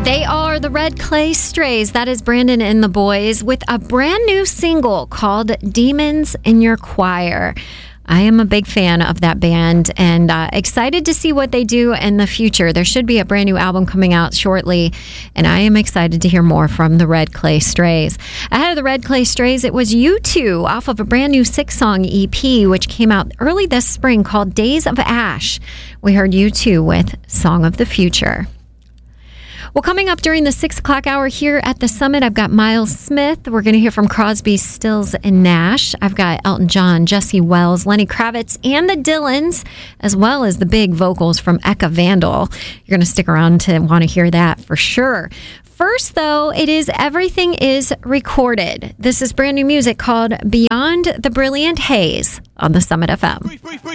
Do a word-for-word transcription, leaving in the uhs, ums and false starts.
They are the Red Clay Strays. That is Brandon and the boys with a brand new single called Demons in Your Choir. I am a big fan of that band and uh, excited to see what they do in the future. There should be a brand new album coming out shortly, and I am excited to hear more from the Red Clay Strays. Ahead of the Red Clay Strays, it was U two off of a brand new six-song E P, which came out early this spring called Days of Ash. We heard U two with Song of the Future. Well, coming up during the six o'clock hour here at the Summit, I've got Miles Smith. We're going to hear from Crosby, Stills, and Nash. I've got Elton John, Jesse Wells, Lenny Kravitz, and the Dylans, as well as the big vocals from Eka Vandal. You're going to stick around to want to hear that for sure. First, though, it is Everything is Recorded. This is brand new music called Beyond the Brilliant Haze on the Summit F M.